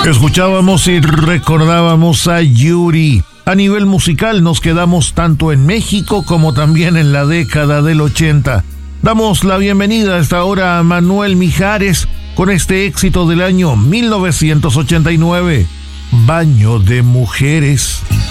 Escuchábamos y recordábamos a Yuri. A nivel musical nos quedamos tanto en México como también en la década del 80. Damos la bienvenida a esta hora a Manuel Mijares con este éxito del año 1989, Baño de Mujeres.